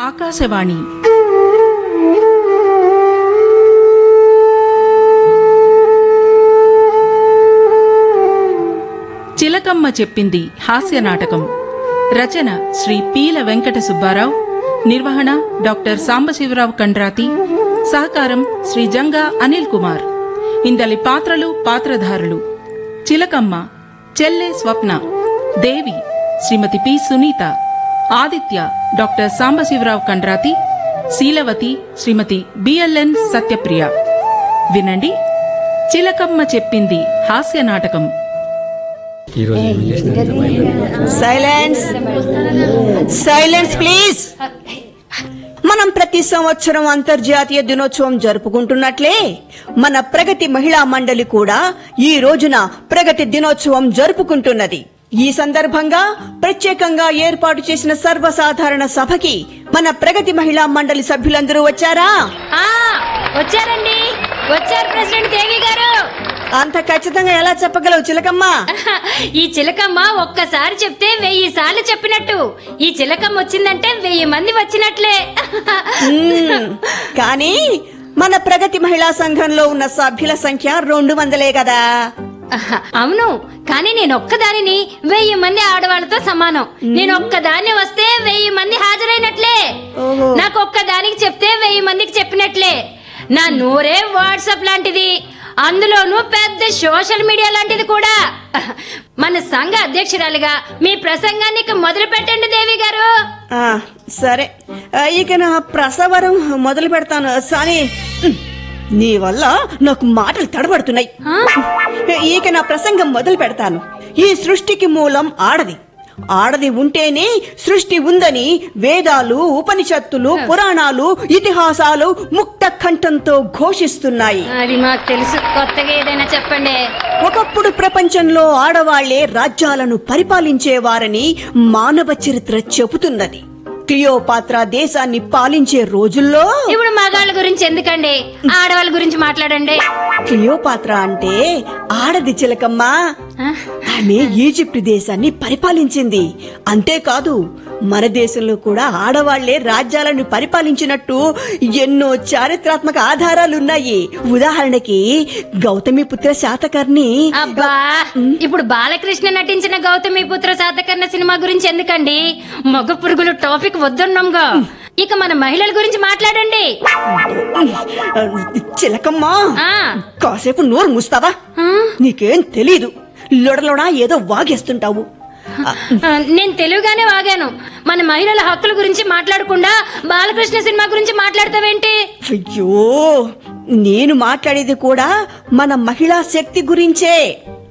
ఆకాశవాణి చిలకమ్మ చెప్పింది హాస్య నాటకం. రచన శ్రీ పీల వెంకట సుబ్బారావు. నిర్వహణ డాక్టర్ సాంబశివరావు కండ్రాతి. సహకారం శ్రీ జంగా అనిల్ కుమార్. ఇందలి పాత్రలు పాత్రధారులు: చిలకమ్మ చెల్లె స్వప్న, దేవి శ్రీమతి పి సునీత, ఆదిత్య డాక్టర్ సాంబశివరావు కండ్రాతి, శీలవతి శ్రీమతి బిఎల్ఎన్ సత్యప్రియ. వినండి, చిలకమ్మ చెప్పింది హాస్య నాటకం. Silence silence please. మనం ప్రతి సంవత్సరం అంతర్జాతీయ దినోత్సవం జరుపుకుంటున్నట్లే మన ప్రగతి మహిళా మండలి కూడా ఈ రోజున ప్రగతి దినోత్సవం జరుపుకుంటున్నది. ఈ సందర్భంగా ప్రత్యేకంగా ఏర్పాటు చేసిన సర్వసాధారణ సభకి మన ప్రగతి మహిళా మండలి సభ్యులందరూ వచ్చారా? వచ్చారండి. వచ్చారు ప్రెసిడెంట్ దేవి గారు. అంత ఖచ్చితంగా ఎలా చెప్పగలవు చిలకమ్మ? ఈ చిలకమ్మ ఒక్కసారి చెప్తే 1000 సార్లు చెప్పినట్టు. ఈ చిలకమ్మ వచ్చిందంటే 1000 మంది వచ్చినట్లే. కానీ మన ప్రగతి మహిళా సంఘంలో ఉన్న సభ్యుల సంఖ్య 200 కదా? అవును, కానీ నేనొక్కదానిని 1000 మంది ఆడవాళ్ళతో సమానం. నేనొక్కదాన్ని వస్తే 1000 మంది హాజరైనట్లే. నాకొక్కదానికి చెప్తే 1000 మందికి చెప్పినట్లే. నా నోరే వాట్సాప్ లాంటిది, అందులోనూ పెద్ద సోషల్ మీడియా లాంటిది కూడా. మన సంఘ అధ్యక్షురాలుగా మీ ప్రసంగాన్ని మొదలు పెట్టండి దేవి గారు. సరే, ఇక నా ప్రసవరం మొదలు పెడతాను. సాని, నీ వల్ల నాకు మాటలు తడబడుతున్నాయి. ఇక నా ప్రసంగం మొదలు పెడతాను. ఈ సృష్టికి మూలం ఆడది. ఆడది ఉంటేనే సృష్టి ఉందని వేదాలు, ఉపనిషత్తులు, పురాణాలు, ఇతిహాసాలు ముక్త కంఠంతో ఘోషిస్తున్నాయి. అది మాకు తెలుసు, కొత్తగా ఏదైనా చెప్పండి. ఒకప్పుడు ప్రపంచంలో ఆడవాళ్లే రాజ్యాలను పరిపాలించేవారని మానవ చరిత్ర చెబుతున్నది. క్లియోపాత్రా దేశాన్ని పాలించే రోజుల్లో ఇప్పుడు మగాళ్ళ గురించి ఎందుకండి, ఆడవాళ్ళ గురించి మాట్లాడండి. క్లియోపాత్రా అంటే ఆడది చిలకమ్మ. ఆమె ఈజిప్ట్ దేశాన్ని పరిపాలించింది. అంతేకాదు, మన దేశంలో కూడా ఆడవాళ్లే రాజ్యాలను పరిపాలించినట్టు ఎన్నో చారిత్రాత్మక ఆధారాలున్నాయి. ఉదాహరణకి గౌతమిపుత్ర శాతకర్ణి. అబ్బా, ఇప్పుడు బాలకృష్ణ నటించిన గౌతమిపుత్ర శాతకర్ణ సినిమా గురించి ఎందుకండి? మగ పురుగులు టాపిక్ వద్దన్నాంగా. ఇక మన మహిళల గురించి మాట్లాడండి. చిలకమ్మా, కాసేపు నోరు మూస్తావా? నీకేం తెలీదు, లొడలోడా ఏదో వాగేస్తుంటావు. నేను తెలుగుగానే వాగాను. మన మహిళల హక్కుల గురించి మాట్లాడకుండా బాలకృష్ణ సినిమా గురించి మాట్లాడతావేంటి? అయ్యో, నేను మాట్లాడేది కూడా మన మహిళా శక్తి గురించే.